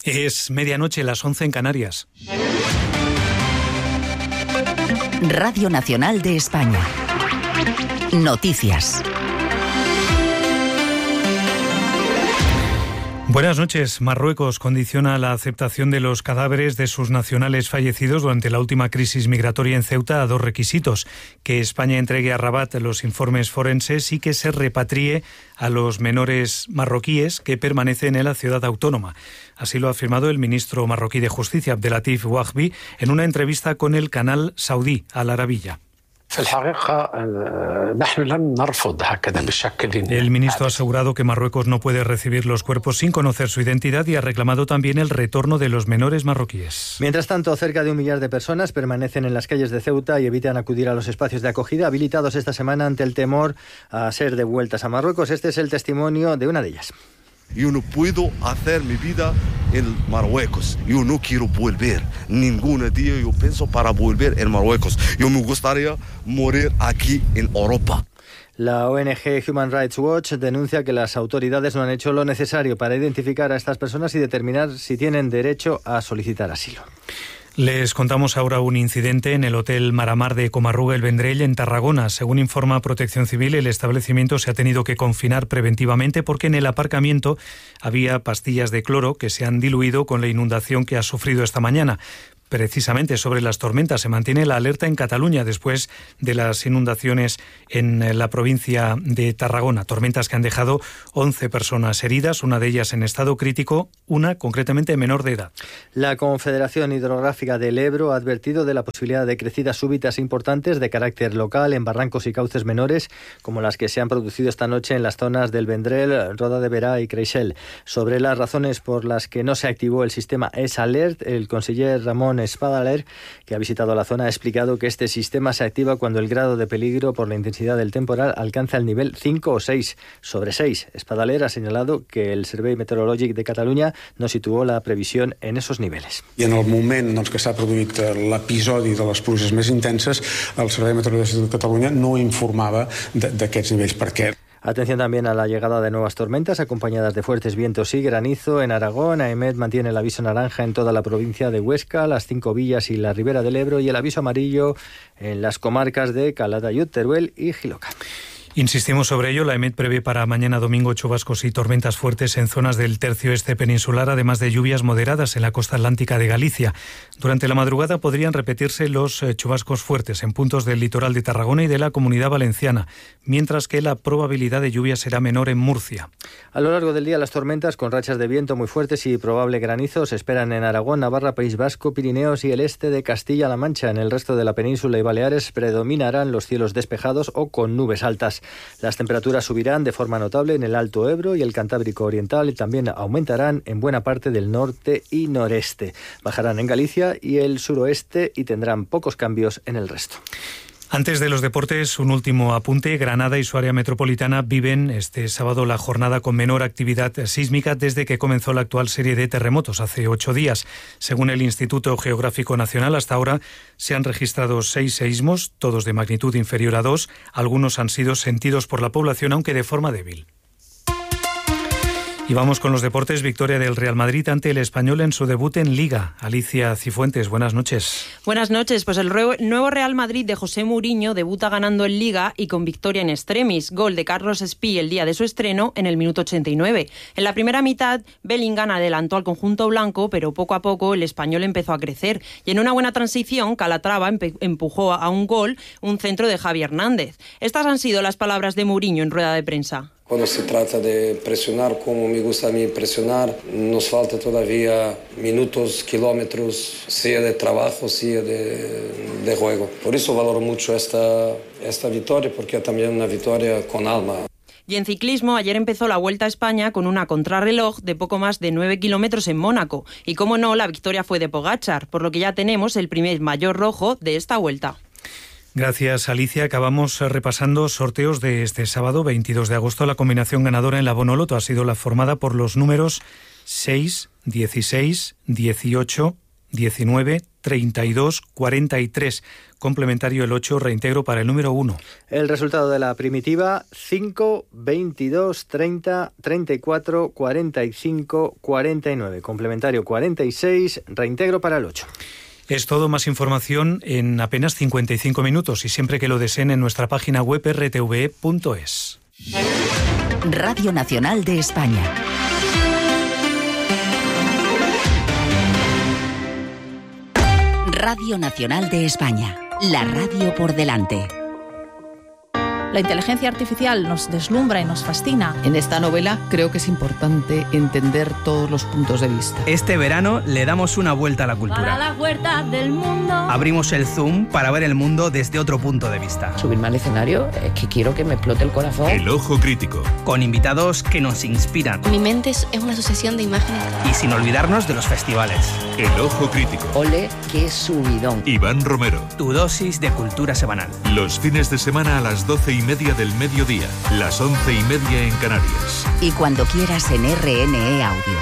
Es medianoche, las 11 en Canarias. Radio Nacional de España. Noticias. Buenas noches. Marruecos condiciona la aceptación de los cadáveres de sus nacionales fallecidos durante la última crisis migratoria en Ceuta a dos requisitos: que España entregue a Rabat los informes forenses y que se repatrie a los menores marroquíes que permanecen en la ciudad autónoma. Así lo ha afirmado el ministro marroquí de Justicia, Abdelatif Wahbi, en una entrevista con el canal saudí Al Arabiya. El ministro ha asegurado que Marruecos no puede recibir los cuerpos sin conocer su identidad y ha reclamado también el retorno de los menores marroquíes. Mientras tanto, cerca de 1 millar de personas permanecen en las calles de Ceuta y evitan acudir a los espacios de acogida habilitados esta semana ante el temor a ser devueltas a Marruecos. Este es el testimonio de una de ellas. Yo no puedo hacer mi vida en Marruecos. Yo no quiero volver. Ningún día yo pienso para volver en Marruecos. Yo me gustaría morir aquí en Europa. La ONG Human Rights Watch denuncia que las autoridades no han hecho lo necesario para identificar a estas personas y determinar si tienen derecho a solicitar asilo. Les contamos ahora un incidente en el Hotel Maramar de Comarruga el Vendrell, en Tarragona. Según informa Protección Civil, el establecimiento se ha tenido que confinar preventivamente porque en el aparcamiento había pastillas de cloro que se han diluido con la inundación que ha sufrido esta mañana. Precisamente sobre las tormentas se mantiene la alerta en Cataluña después de las inundaciones en la provincia de Tarragona. Tormentas que han dejado 11 personas heridas, una de ellas en estado crítico, una concretamente menor de edad. La Confederación Hidrográfica del Ebro ha advertido de la posibilidad de crecidas súbitas importantes de carácter local en barrancos y cauces menores, como las que se han producido esta noche en las zonas del Vendrell, Roda de Berà y Creixell. Sobre las razones por las que no se activó el sistema S-Alert, el conseller Ramón Espadaler, que ha visitado la zona, ha explicado que este sistema se activa cuando el grado de peligro por la intensidad del temporal alcanza el nivel 5 o 6 sobre 6. Espadaler ha señalado que el Servei Meteorològic de Catalunya no situó la previsión en esos niveles. I en el moment que s'ha produït l'episodi de les pluges més intenses, el Servei Meteorològic de Catalunya no informava d'aquests nivells. Per què? Atención también a la llegada de nuevas tormentas acompañadas de fuertes vientos y granizo en Aragón. AEMET mantiene el aviso naranja en toda la provincia de Huesca, las 5 villas y la Ribera del Ebro, y el aviso amarillo en las comarcas de Calatayud, Teruel y Jiloca. Insistimos sobre ello. La AEMET prevé para mañana domingo chubascos y tormentas fuertes en zonas del tercio este peninsular, además de lluvias moderadas en la costa atlántica de Galicia. Durante la madrugada podrían repetirse los chubascos fuertes en puntos del litoral de Tarragona y de la Comunidad Valenciana, mientras que la probabilidad de lluvia será menor en Murcia. A lo largo del día, las tormentas con rachas de viento muy fuertes y probable granizo se esperan en Aragón, Navarra, País Vasco, Pirineos y el este de Castilla-La Mancha. En el resto de la península y Baleares predominarán los cielos despejados o con nubes altas. Las temperaturas subirán de forma notable en el Alto Ebro y el Cantábrico Oriental y también aumentarán en buena parte del norte y noreste. Bajarán en Galicia y el suroeste y tendrán pocos cambios en el resto. Antes de los deportes, un último apunte. Granada y su área metropolitana viven este sábado la jornada con menor actividad sísmica desde que comenzó la actual serie de terremotos hace 8 días. Según el Instituto Geográfico Nacional, hasta ahora se han registrado 6 seísmos, todos de magnitud inferior a 2. Algunos han sido sentidos por la población, aunque de forma débil. Y vamos con los deportes. Victoria del Real Madrid ante el Español en su debut en Liga. Alicia Cifuentes, buenas noches. Buenas noches. Pues el nuevo Real Madrid de José Mourinho debuta ganando en Liga y con victoria en extremis. Gol de Carlos Espí el día de su estreno en el minuto 89. En la primera mitad, Bellingham adelantó al conjunto blanco, pero poco a poco el Español empezó a crecer. Y en una buena transición, Calatrava empujó a un gol, un centro de Javi Hernández. Estas han sido las palabras de Mourinho en rueda de prensa. Cuando se trata de presionar como me gusta a mí presionar, nos falta todavía minutos, kilómetros, sea de trabajo, sea de juego. Por eso valoro mucho esta victoria, porque es también una victoria con alma. Y en ciclismo, ayer empezó la Vuelta a España con una contrarreloj de poco más de 9 kilómetros en Mónaco. Y como no, la victoria fue de Pogačar, por lo que ya tenemos el primer maillot rojo de esta Vuelta. Gracias, Alicia. Acabamos repasando sorteos de este sábado, 22 de agosto. La combinación ganadora en la Bonoloto ha sido la formada por los números 6, 16, 18, 19 32 43. Complementario el 8, reintegro para el número 1. El resultado de la primitiva: 5, 22, 30, 34, 45, 49. Complementario 46, reintegro para el 8. Es todo. Más información en apenas 55 minutos y siempre que lo deseen en nuestra página web rtve.es. Radio Nacional de España. Radio Nacional de España. La radio por delante. La inteligencia artificial nos deslumbra y nos fascina. En esta novela creo que es importante entender todos los puntos de vista. Este verano le damos una vuelta a la cultura. Para la vuelta del mundo. Abrimos el zoom para ver el mundo desde otro punto de vista. Subirme al escenario es que quiero que me explote el corazón. El ojo crítico. Con invitados que nos inspiran. Mi mente es una asociación de imágenes. Y sin olvidarnos de los festivales. El ojo crítico. Ole, qué subidón. Iván Romero. Tu dosis de cultura semanal. Los fines de semana a las 12:30 del mediodía, las 11:30 en Canarias. Y cuando quieras en RNE Audio.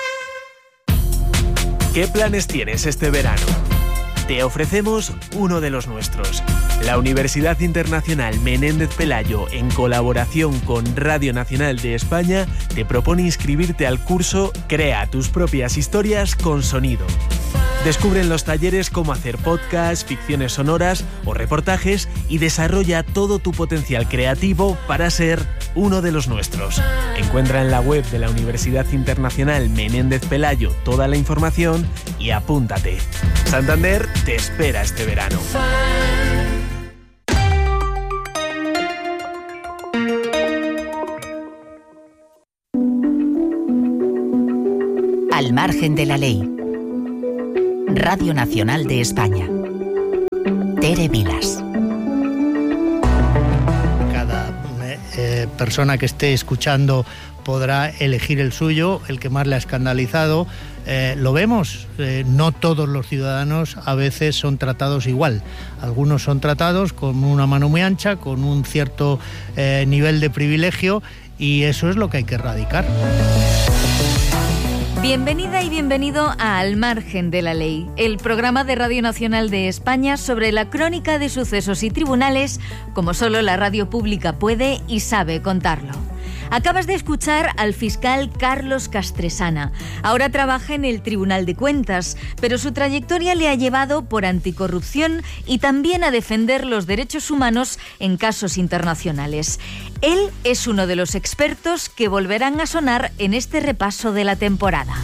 ¿Qué planes tienes este verano? Te ofrecemos uno de los nuestros. La Universidad Internacional Menéndez Pelayo, en colaboración con Radio Nacional de España, te propone inscribirte al curso Crea tus propias historias con sonido. Descubre en los talleres cómo hacer podcasts, ficciones sonoras o reportajes y desarrolla todo tu potencial creativo para ser uno de los nuestros. Encuentra en la web de la Universidad Internacional Menéndez Pelayo toda la información y apúntate. Santander te espera este verano. Al margen de la ley. Radio Nacional de España. Tere Vilas. Cada persona que esté escuchando podrá elegir el suyo, el que más le ha escandalizado. Lo vemos, no todos los ciudadanos a veces son tratados igual. Algunos son tratados con una mano muy ancha, con un cierto nivel de privilegio, y eso es lo que hay que erradicar. Bienvenida y bienvenido a Al margen de la ley, el programa de Radio Nacional de España sobre la crónica de sucesos y tribunales como solo la radio pública puede y sabe contarlo. Acabas de escuchar al fiscal Carlos Castresana. Ahora trabaja en el Tribunal de Cuentas, pero su trayectoria le ha llevado por anticorrupción y también a defender los derechos humanos en casos internacionales. Él es uno de los expertos que volverán a sonar en este repaso de la temporada.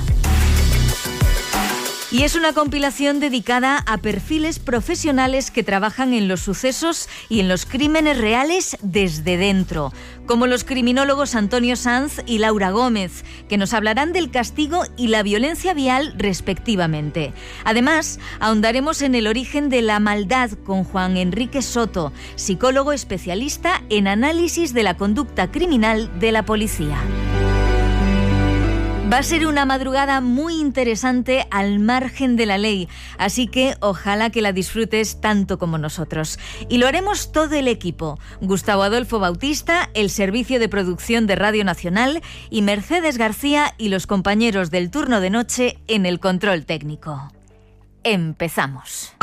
Y es una compilación dedicada a perfiles profesionales que trabajan en los sucesos y en los crímenes reales desde dentro, como los criminólogos Antonio Sanz y Laura Gómez, que nos hablarán del castigo y la violencia vial respectivamente. Además, ahondaremos en el origen de la maldad con Juan Enrique Soto, psicólogo especialista en análisis de la conducta criminal de la policía. Va a ser una madrugada muy interesante al margen de la ley, así que ojalá que la disfrutes tanto como nosotros. Y lo haremos todo el equipo: Gustavo Adolfo Bautista, el servicio de producción de Radio Nacional, y Mercedes García y los compañeros del turno de noche en el control técnico. Empezamos.